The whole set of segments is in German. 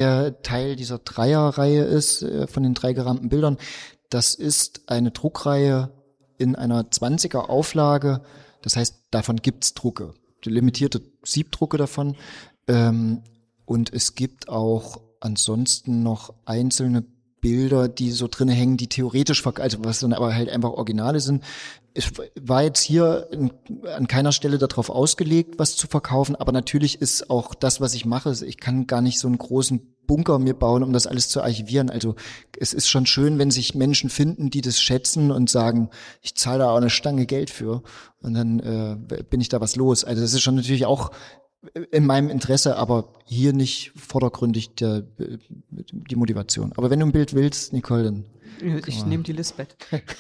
der Teil dieser Dreierreihe ist, von den 3 gerahmten Bildern, das ist eine Druckreihe in einer 20er Auflage. Das heißt, davon gibt's Drucke, limitierte Siebdrucke davon. Und es gibt auch ansonsten noch einzelne Bilder, die so drinne hängen, die theoretisch, also was dann aber halt einfach Originale sind. Ich war jetzt hier an keiner Stelle darauf ausgelegt, was zu verkaufen, aber natürlich ist auch das, was ich mache, ich kann gar nicht so einen großen Bunker mir bauen, um das alles zu archivieren. Also es ist schon schön, wenn sich Menschen finden, die das schätzen und sagen, ich zahle da auch eine Stange Geld für und dann bin ich da was los. Also das ist schon natürlich auch in meinem Interesse, aber hier nicht vordergründig die Motivation. Aber wenn du ein Bild willst, Nicole, dann ich nehme die Lisbeth.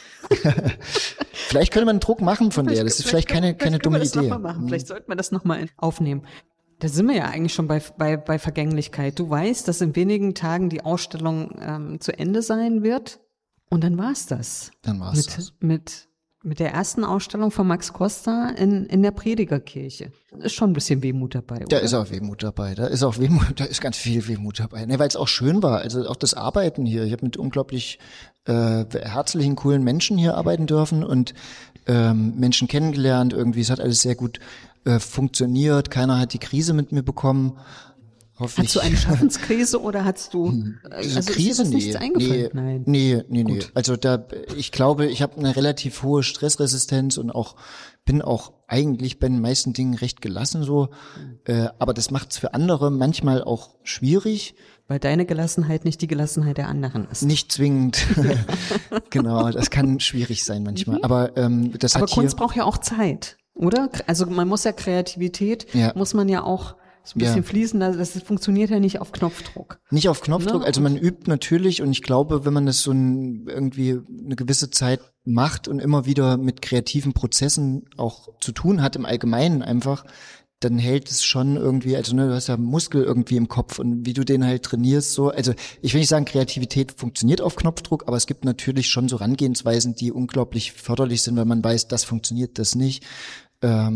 Vielleicht könnte man einen Druck machen von der. Das ist vielleicht keine dumme Idee. Vielleicht sollten wir das nochmal aufnehmen. Da sind wir ja eigentlich schon bei Vergänglichkeit. Du weißt, dass in wenigen Tagen die Ausstellung zu Ende sein wird. Und dann war's das. Dann war's das. Mit der ersten Ausstellung von Max Costa in der Predigerkirche. Ist schon ein bisschen Wehmut dabei, oder? Da ist auch Wehmut dabei. Da ist ganz viel Wehmut dabei. Ne, weil es auch schön war. Also auch das Arbeiten hier. Ich habe mit unglaublich herzlichen, coolen Menschen hier arbeiten dürfen und Menschen kennengelernt. Irgendwie, es hat alles sehr gut funktioniert. Keiner hat die Krise mit mir bekommen. Hast du eine Schaffenskrise oder hast du Krise? Ist dir nichts eingefallen? Nee. Also ich glaube, ich habe eine relativ hohe Stressresistenz und bin auch eigentlich bei den meisten Dingen recht gelassen so. Aber das macht es für andere manchmal auch schwierig. Weil deine Gelassenheit nicht die Gelassenheit der anderen ist. Nicht zwingend. Genau, das kann schwierig sein manchmal. Aber Kunst braucht ja auch Zeit, oder? Also man muss ja Kreativität, muss man ja auch so ein bisschen fließen, das funktioniert ja nicht auf Knopfdruck. Nicht auf Knopfdruck, also man übt natürlich und ich glaube, wenn man das so irgendwie eine gewisse Zeit macht und immer wieder mit kreativen Prozessen auch zu tun hat im Allgemeinen einfach, dann hält es schon irgendwie, also du hast ja Muskel irgendwie im Kopf und wie du den halt trainierst, so, also ich will nicht sagen, Kreativität funktioniert auf Knopfdruck, aber es gibt natürlich schon so Herangehensweisen, die unglaublich förderlich sind, weil man weiß, das funktioniert, das nicht. Aber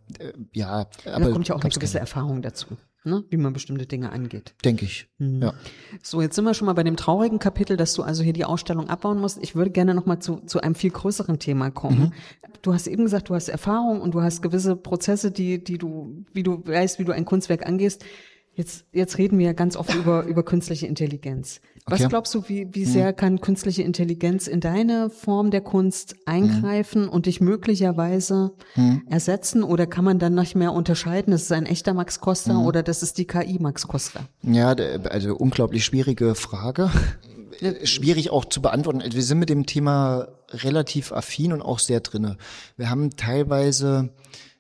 da kommt ja auch eine gewisse Erfahrung dazu, ne? Wie man bestimmte Dinge angeht. Denke ich, ja. So, jetzt sind wir schon mal bei dem traurigen Kapitel, dass du also hier die Ausstellung abbauen musst. Ich würde gerne nochmal zu einem viel größeren Thema kommen. Du hast eben gesagt, du hast Erfahrung und du hast gewisse Prozesse, wie du weißt, wie du ein Kunstwerk angehst. Jetzt reden wir ja ganz oft über künstliche Intelligenz. Was glaubst du, wie sehr kann künstliche Intelligenz in deine Form der Kunst eingreifen und dich möglicherweise ersetzen? Oder kann man dann nicht mehr unterscheiden, das ist ein echter Max Costa oder das ist die KI Max Costa? Ja, also unglaublich schwierige Frage. Schwierig auch zu beantworten. Also wir sind mit dem Thema relativ affin und auch sehr drinne. Wir haben teilweise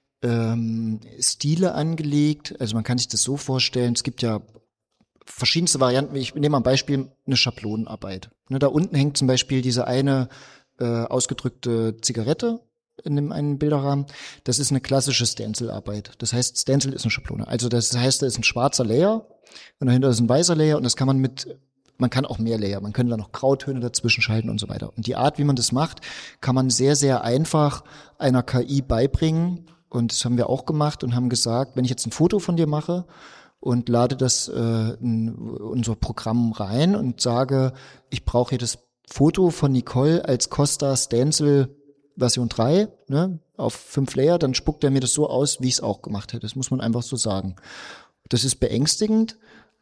Stile angelegt, also man kann sich das so vorstellen, es gibt ja verschiedenste Varianten, ich nehme mal ein Beispiel, eine Schablonenarbeit. Ne, da unten hängt zum Beispiel diese eine ausgedrückte Zigarette in dem einen Bilderrahmen, das ist eine klassische Stencil-Arbeit. Das heißt, Stencil ist eine Schablone. Also das heißt, da ist ein schwarzer Layer und dahinter ist ein weißer Layer und das kann man kann auch mehr Layer, man könnte da noch Grautöne dazwischen schalten und so weiter. Und die Art, wie man das macht, kann man sehr, sehr einfach einer KI beibringen. Und das haben wir auch gemacht und haben gesagt, wenn ich jetzt ein Foto von dir mache und lade das in unser Programm rein und sage, ich brauche hier das Foto von Nicole als Costa Stencil Version 3, ne, auf 5 Layer, dann spuckt er mir das so aus, wie ich es auch gemacht hätte. Das muss man einfach so sagen. Das ist beängstigend,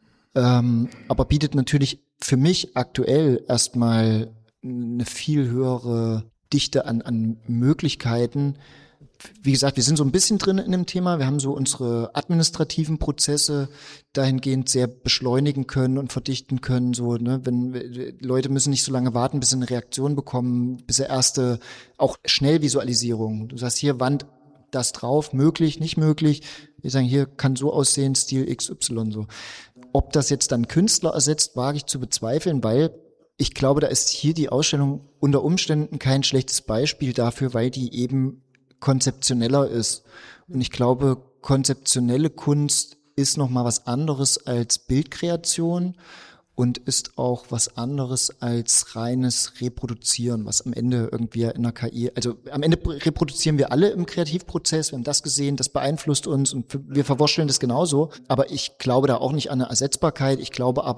aber bietet natürlich für mich aktuell erstmal eine viel höhere Dichte an Möglichkeiten. Wie gesagt, wir sind so ein bisschen drin in dem Thema. Wir haben so unsere administrativen Prozesse dahingehend sehr beschleunigen können und verdichten können. So, ne, wenn Leute müssen nicht so lange warten, bis sie eine Reaktion bekommen, bis sie erste auch Schnellvisualisierung. Du sagst hier Wand das drauf, möglich, nicht möglich. Wir sagen hier kann so aussehen, Stil XY so. Ob das jetzt dann Künstler ersetzt, wage ich zu bezweifeln, weil ich glaube, da ist hier die Ausstellung unter Umständen kein schlechtes Beispiel dafür, weil die eben konzeptioneller ist. Und ich glaube, konzeptionelle Kunst ist noch mal was anderes als Bildkreation und ist auch was anderes als reines Reproduzieren, was am Ende irgendwie in der KI, also am Ende reproduzieren wir alle im Kreativprozess, wir haben das gesehen, das beeinflusst uns und wir verwurschteln das genauso. Aber ich glaube da auch nicht an eine Ersetzbarkeit. Ich glaube aber